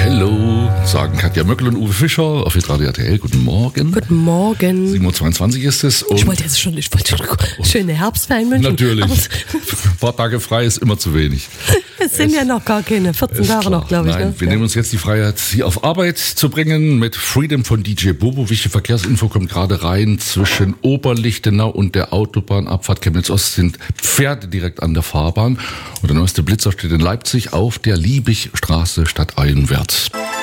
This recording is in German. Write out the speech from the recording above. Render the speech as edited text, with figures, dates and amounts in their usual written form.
Hello, sagen Katja Möckel und Uwe Fischer auf Radio RTL. Guten Morgen. Guten Morgen. 7.22 Uhr ist es. Ich wollte schon schöne Herbstferien wünschen. Natürlich. Ein paar Tage frei ist immer zu wenig. Es sind ja noch gar keine 14 Tage noch, glaube ich. Nein, ne? wir nehmen uns jetzt die Freiheit, Sie auf Arbeit zu bringen mit Freedom von DJ Bobo. Wichtige Verkehrsinfo kommt gerade rein. Zwischen Oberlichtenau und der Autobahnabfahrt Chemnitz-Ost sind Pferde direkt an der Fahrbahn. Und der neueste Blitzer steht in Leipzig auf der Liebigstraße stadteinwärts.